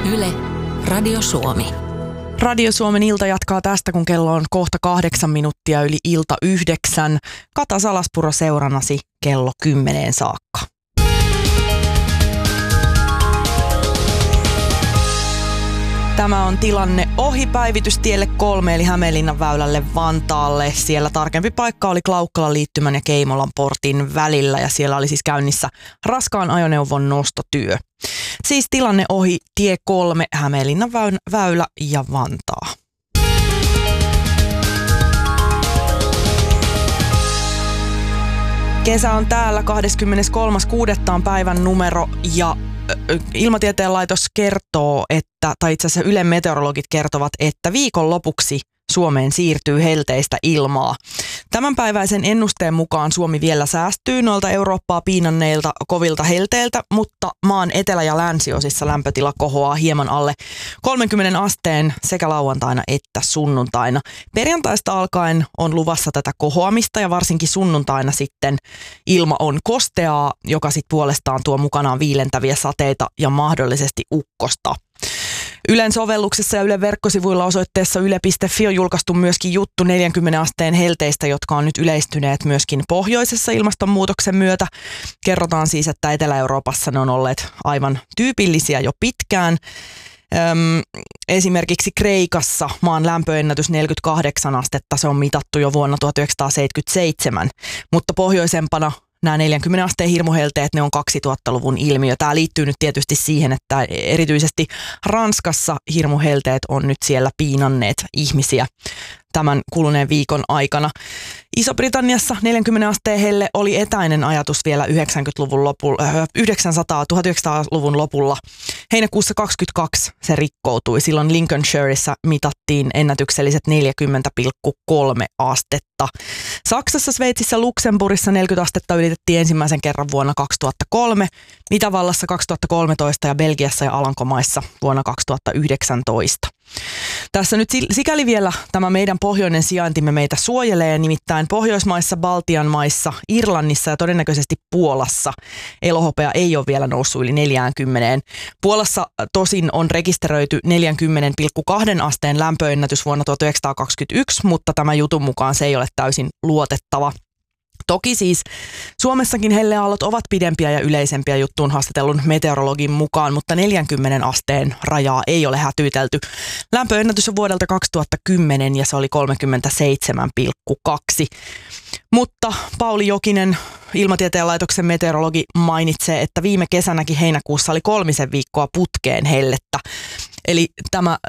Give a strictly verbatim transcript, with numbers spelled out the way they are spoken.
Yle, Radio Suomi. Radio Suomen ilta jatkaa tästä, kun kello on kohta kahdeksan minuuttia yli ilta yhdeksän. Kata Salaspuro seurannasi kello kymmeneen saakka. Tämä on tilanne ohi päivitystielle kolme eli Hämeenlinnan väylälle Vantaalle. Siellä tarkempi paikka oli Klaukkalan liittymän ja Keimolan portin välillä ja siellä oli siis käynnissä raskaan ajoneuvon nostotyö. Siis tilanne ohi tie kolme Hämeenlinnan väylä ja Vantaa. Kesä on täällä, kahdeskymmeneskolmas kuudetta on päivän numero ja Ilmatieteen laitos kertoo, että, tai itse asiassa Ylen meteorologit kertovat, että viikonlopuksi Suomeen siirtyy helteistä ilmaa. Tämänpäiväisen ennusteen mukaan Suomi vielä säästyy noilta Eurooppaa piinanneilta kovilta helteiltä, mutta maan etelä- ja länsiosissa lämpötila kohoaa hieman alle kolmekymmentä asteen sekä lauantaina että sunnuntaina. Perjantaista alkaen on luvassa tätä kohoamista ja varsinkin sunnuntaina sitten ilma on kosteaa, joka sitten puolestaan tuo mukanaan viilentäviä sateita ja mahdollisesti ukkosta. Ylen sovelluksessa ja Ylen verkkosivuilla osoitteessa yle piste fi on julkaistu myöskin juttu neljänkymmenen asteen helteistä, jotka on nyt yleistyneet myöskin pohjoisessa ilmastonmuutoksen myötä. Kerrotaan siis, että Etelä-Euroopassa ne on olleet aivan tyypillisiä jo pitkään. Öm, esimerkiksi Kreikassa maan lämpöennätys neljäkymmentäkahdeksan astetta, se on mitattu jo vuonna tuhatyhdeksänsataaseitsemänkymmentäseitsemän, mutta pohjoisempana nämä neljänkymmenen asteen hirmuhelteet, ne on kaksituhattaluvun ilmiö. Tämä liittyy nyt tietysti siihen, että erityisesti Ranskassa hirmuhelteet on nyt siellä piinanneet ihmisiä tämän kuluneen viikon aikana. Iso-Britanniassa neljänkymmenen asteen helle oli etäinen ajatus vielä yhdeksänkymmentäluvun lopulla, yhdeksänsataa, tuhatyhdeksänsataaluvun lopulla. Heinäkuussa kaksikymmentäkaksi se rikkoutui. Silloin Lincolnshireissa mitattiin ennätykselliset neljäkymmentä pilkku kolme astetta. Saksassa, Sveitsissä, Luxemburgissa neljäkymmentä astetta ylitettiin ensimmäisen kerran vuonna kaksituhattakolme, Itävallassa kaksituhattakolmetoista ja Belgiassa ja Alankomaissa vuonna kaksituhattayhdeksäntoista. Tässä nyt sikäli vielä tämä meidän pohjoinen sijaintimme meitä suojelee, nimittäin Pohjoismaissa, Baltian maissa, Irlannissa ja todennäköisesti Puolassa elohopea ei ole vielä noussut yli neljäänkymmeneen. Puolassa tosin on rekisteröity neljäkymmentä pilkku kaksi asteen lämpöennätys vuonna tuhatyhdeksänsataakaksikymmentäyksi, mutta tämä jutun mukaan se ei ole täysin luotettava. Toki siis Suomessakin helleaallot ovat pidempiä ja yleisempiä juttuun haastatellun meteorologin mukaan, mutta neljänkymmenen asteen rajaa ei ole hätyytelty. Lämpöennätys on vuodelta kaksituhattakymmenen ja se oli kolmekymmentäseitsemän pilkku kaksi. Mutta Pauli Jokinen, Ilmatieteen laitoksen meteorologi, mainitsee, että viime kesänäkin heinäkuussa oli kolmisen viikkoa putkeen hellettä. Eli tämä